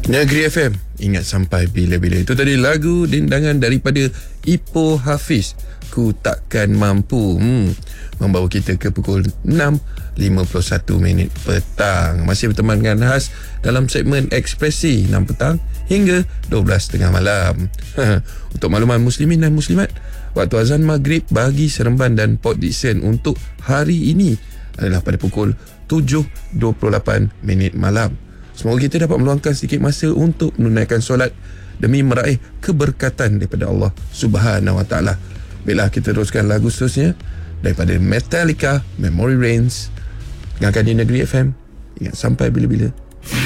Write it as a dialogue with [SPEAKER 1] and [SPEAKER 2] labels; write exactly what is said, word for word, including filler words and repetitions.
[SPEAKER 1] Negeri F M, ingat sampai bila-bila. Itu tadi lagu dendangan daripada Ipoh Hafiz, Ku Takkan Mampu, hmm, membawa kita ke pukul enam lima puluh satu minit petang. Masih berteman dengan Has dalam segmen Ekspresi enam petang hingga dua belas tiga puluh malam. Untuk makluman muslimin dan muslimat, waktu azan maghrib bagi Seremban dan Port Dickson untuk hari ini adalah pada pukul tujuh dua puluh lapan minit malam. Semoga kita dapat meluangkan sedikit masa untuk menunaikan solat demi meraih keberkatan daripada Allah Subhanahu Wa Taala. Baiklah, kita teruskan lagu seterusnya daripada Metallica, Memory Rains. Dengarkan di Negeri F M. Ingat sampai bila-bila.